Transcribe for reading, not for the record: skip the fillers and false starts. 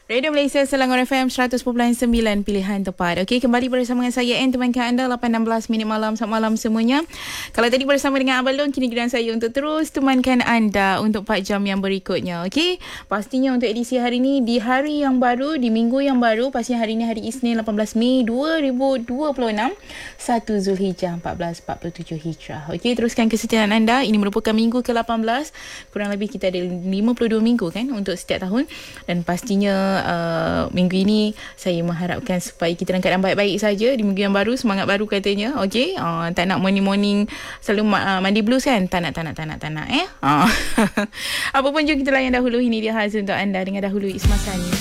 Radio Malaysia Selangor FM 100.9 pilihan tepat. Okey, kembali bersama dengan saya Ann, temankan anda 8.16 minit malam. Selamat malam semuanya. Kalau tadi bersama dengan Abang Long, kini giliran saya untuk terus temankan anda untuk 4 jam yang berikutnya. Okey, pastinya untuk edisi hari ini di hari yang baru, di minggu yang baru, pastinya hari ini hari Isnin 18 Mei 2026, 1 Zulhijjah 1447 Hijrah. Okey, teruskan kesetiaan anda. Ini merupakan minggu ke-18. Kurang lebih kita ada 52 minggu kan untuk setiap tahun, dan pastinya minggu ini saya mengharapkan supaya kita dalam keadaan baik-baik saja di minggu yang baru, semangat baru katanya. Okey, tak nak morning selalu mandi blues kan, tak nak Apa pun, jom kita layan dahulu. Ini dia khas untuk anda dengan dahulu Isma Sani.